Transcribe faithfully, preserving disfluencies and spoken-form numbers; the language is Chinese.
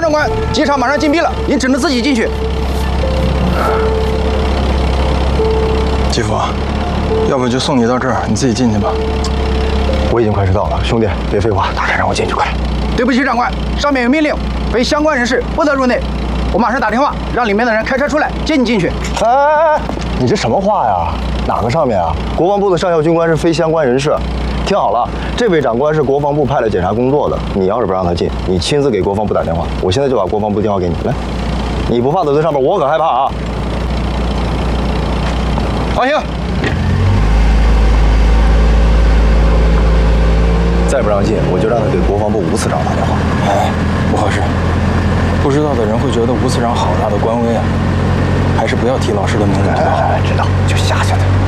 长官，机场马上禁闭了，您只能自己进去。 继父，要不就送你到这儿，你自己进去吧。 我已经快迟到了，兄弟，别废话，大开让我进去，快！ 对不起，长官，上面有命令，非相关人士不得入内。我马上打电话，让里面的人开车出来接你进去。 哎哎哎，你这什么话呀？哪个上面啊？国防部的上校军官是非相关人士。听好了，这位长官是国防部派来检查工作的。你要是不让他进，你亲自给国防部打电话。我现在就把国防部电话给你，来。你不怕得罪上面，我可害怕啊！ 放行。 再不让进，我就让他给国防部吴次长打电话。 哎，不合适。不知道的人会觉得吴次长好大的官威啊，还是不要提老师的名字最好。 哎，知道，就吓吓他。